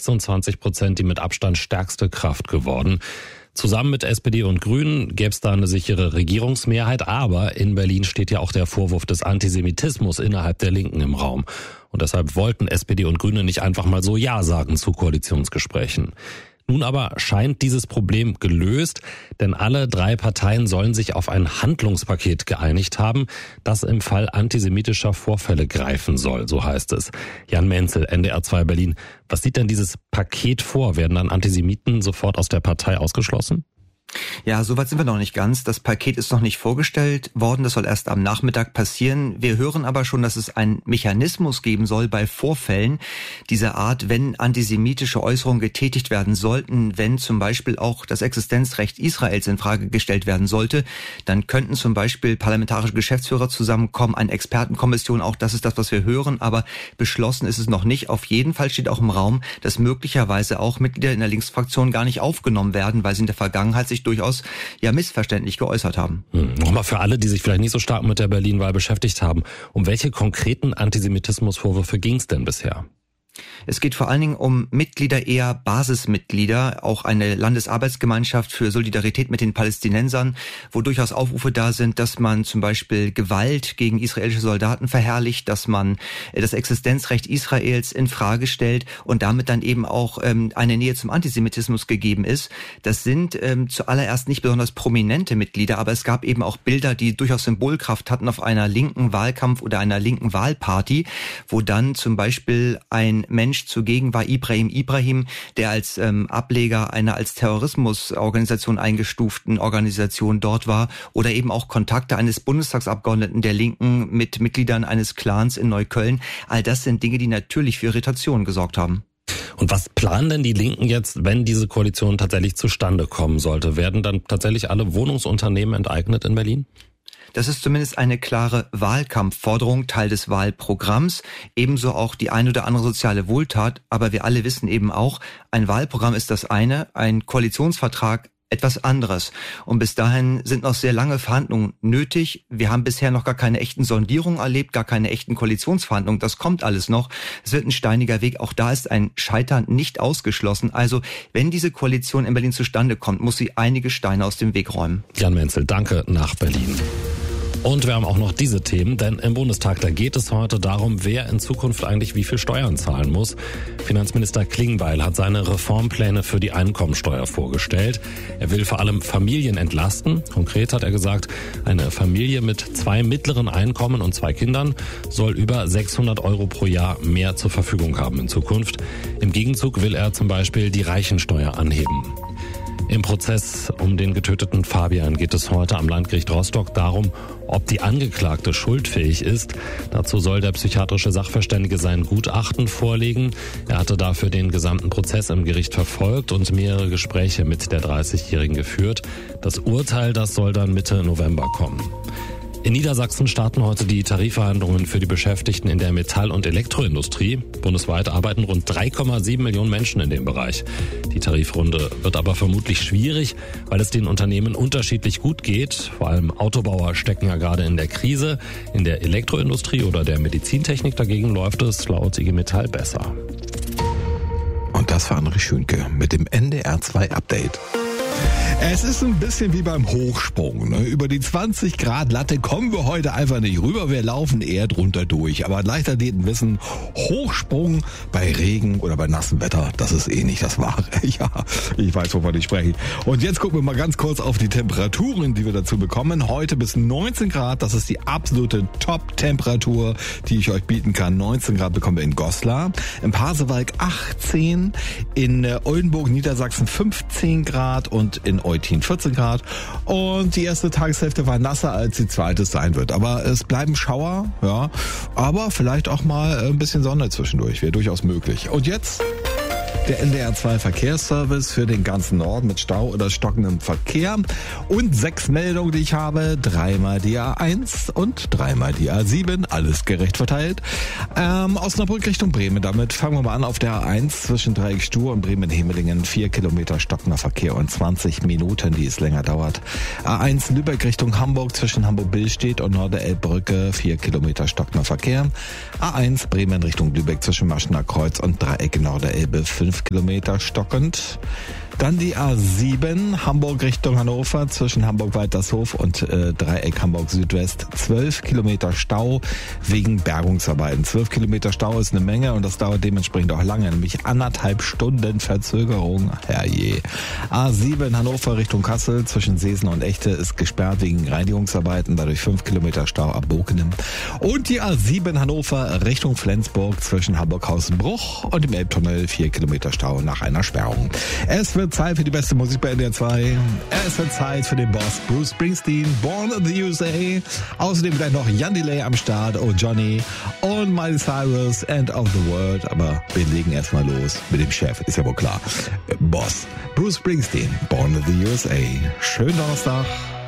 26% die mit Abstand stärkste Kraft geworden. Zusammen mit SPD und Grünen gäbe es da eine sichere Regierungsmehrheit, aber in Berlin steht ja auch der Vorwurf des Antisemitismus innerhalb der Linken im Raum. Und deshalb wollten SPD und Grüne nicht einfach mal so Ja sagen zu Koalitionsgesprächen. Nun aber scheint dieses Problem gelöst, denn alle drei Parteien sollen sich auf ein Handlungspaket geeinigt haben, das im Fall antisemitischer Vorfälle greifen soll, so heißt es. Jan Menzel, NDR 2 Berlin. Was sieht denn dieses Paket vor? Werden dann Antisemiten sofort aus der Partei ausgeschlossen? Ja, soweit sind wir noch nicht ganz. Das Paket ist noch nicht vorgestellt worden. Das soll erst am Nachmittag passieren. Wir hören aber schon, dass es einen Mechanismus geben soll bei Vorfällen dieser Art, wenn antisemitische Äußerungen getätigt werden sollten, wenn zum Beispiel auch das Existenzrecht Israels in Frage gestellt werden sollte, dann könnten zum Beispiel parlamentarische Geschäftsführer zusammenkommen, eine Expertenkommission, auch das ist das, was wir hören, aber beschlossen ist es noch nicht. Auf jeden Fall steht auch im Raum, dass möglicherweise auch Mitglieder in der Linksfraktion gar nicht aufgenommen werden, weil sie in der Vergangenheit sich durchaus missverständlich geäußert haben. Nochmal für alle, die sich vielleicht nicht so stark mit der Berlin-Wahl beschäftigt haben. Um welche konkreten Antisemitismusvorwürfe ging es denn bisher? Es geht vor allen Dingen um Mitglieder, eher Basismitglieder, auch eine Landesarbeitsgemeinschaft für Solidarität mit den Palästinensern, wo durchaus Aufrufe da sind, dass man zum Beispiel Gewalt gegen israelische Soldaten verherrlicht, dass man das Existenzrecht Israels in Frage stellt und damit dann eben auch eine Nähe zum Antisemitismus gegeben ist. Das sind zuallererst nicht besonders prominente Mitglieder, aber es gab eben auch Bilder, die durchaus Symbolkraft hatten auf einer linken Wahlkampf- oder einer linken Wahlparty, wo dann zum Beispiel ein Mensch zugegen war, Ibrahim, der als Ableger einer als Terrorismusorganisation eingestuften Organisation dort war, oder eben auch Kontakte eines Bundestagsabgeordneten der Linken mit Mitgliedern eines Clans in Neukölln. All das sind Dinge, die natürlich für Irritationen gesorgt haben. Und was planen denn die Linken jetzt, wenn diese Koalition tatsächlich zustande kommen sollte? Werden dann tatsächlich alle Wohnungsunternehmen enteignet in Berlin? Das ist zumindest eine klare Wahlkampfforderung, Teil des Wahlprogramms, ebenso auch die ein oder andere soziale Wohltat. Aber wir alle wissen eben auch, ein Wahlprogramm ist das eine, ein Koalitionsvertrag etwas anderes. Und bis dahin sind noch sehr lange Verhandlungen nötig. Wir haben bisher noch gar keine echten Sondierungen erlebt, gar keine echten Koalitionsverhandlungen. Das kommt alles noch. Es wird ein steiniger Weg. Auch da ist ein Scheitern nicht ausgeschlossen. Also, wenn diese Koalition in Berlin zustande kommt, muss sie einige Steine aus dem Weg räumen. Jan Menzel, danke nach Berlin. Und wir haben auch noch diese Themen, denn im Bundestag, da geht es heute darum, wer in Zukunft eigentlich wie viel Steuern zahlen muss. Finanzminister Klingbeil hat seine Reformpläne für die Einkommensteuer vorgestellt. Er will vor allem Familien entlasten. Konkret hat er gesagt, eine Familie mit 2 mittleren Einkommen und 2 Kindern soll über 600 € pro Jahr mehr zur Verfügung haben in Zukunft. Im Gegenzug will er zum Beispiel die Reichensteuer anheben. Im Prozess um den getöteten Fabian geht es heute am Landgericht Rostock darum, ob die Angeklagte schuldfähig ist. Dazu soll der psychiatrische Sachverständige sein Gutachten vorlegen. Er hatte dafür den gesamten Prozess im Gericht verfolgt und mehrere Gespräche mit der 30-Jährigen geführt. Das Urteil, das soll dann Mitte November kommen. In Niedersachsen starten heute die Tarifverhandlungen für die Beschäftigten in der Metall- und Elektroindustrie. Bundesweit arbeiten rund 3,7 Millionen Menschen in dem Bereich. Die Tarifrunde wird aber vermutlich schwierig, weil es den Unternehmen unterschiedlich gut geht. Vor allem Autobauer stecken ja gerade in der Krise. In der Elektroindustrie oder der Medizintechnik dagegen läuft es laut IG Metall besser. Und das war André Schönke mit dem NDR 2 Update. Es ist ein bisschen wie beim Hochsprung. Ne? Über die 20 Grad Latte kommen wir heute einfach nicht rüber. Wir laufen eher drunter durch. Aber Leichtathleten wissen, Hochsprung bei Regen oder bei nassem Wetter, das ist eh nicht das Wahre. Ja, ich weiß, wovon ich spreche. Und jetzt gucken wir mal ganz kurz auf die Temperaturen, die wir dazu bekommen. Heute bis 19 Grad, das ist die absolute Top-Temperatur, die ich euch bieten kann. 19 Grad bekommen wir in Goslar, in Pasewalk 18, in Oldenburg, Niedersachsen 15 Grad und in Eutin 14 Grad. Und die erste Tageshälfte war nasser, als die zweite sein wird. Aber es bleiben Schauer, ja. Aber vielleicht auch mal ein bisschen Sonne zwischendurch. Wäre durchaus möglich. Und jetzt der NDR 2 Verkehrsservice für den ganzen Norden mit Stau oder stockendem Verkehr. Und 6 Meldungen, die ich habe. 3-mal die A1 und 3-mal die A7. Alles gerecht verteilt. Osnabrück Richtung Bremen. Damit fangen wir mal an auf der A1 zwischen Dreieck Stur und Bremen-Hemelingen. 4 Kilometer stockender Verkehr und 20 Minuten, die es länger dauert. A1 Lübeck Richtung Hamburg zwischen Hamburg-Billstedt und Norderelbbrücke. 4 Kilometer stockender Verkehr. A1 Bremen Richtung Lübeck zwischen Maschener Kreuz und Dreieck Norderelbe. 5 11 Kilometer stockend. Dann die A7, Hamburg Richtung Hannover, zwischen Hamburg-Waltershof und Dreieck Hamburg Südwest. 12 Kilometer Stau wegen Bergungsarbeiten. 12 Kilometer Stau ist eine Menge und das dauert dementsprechend auch lange, nämlich 1,5 Stunden Verzögerung. Herrje. A7 Hannover Richtung Kassel, zwischen Seesen und Echte ist gesperrt wegen Reinigungsarbeiten, dadurch 5 Kilometer Stau ab Bokenem. Und die A7 Hannover Richtung Flensburg, zwischen Hamburg-Hausenbruch und dem Elbtunnel 4 Kilometer Stau nach einer Sperrung. Es wird Zeit für die beste Musik bei NDR 2. Es wird Zeit für den Boss Bruce Springsteen, Born in the USA. Außerdem gleich noch Jan Delay am Start, Oh Johnny und Miley Cyrus, End of the World. Aber wir legen erstmal los mit dem Chef, ist ja wohl klar. Boss Bruce Springsteen, Born in the USA. Schönen Donnerstag.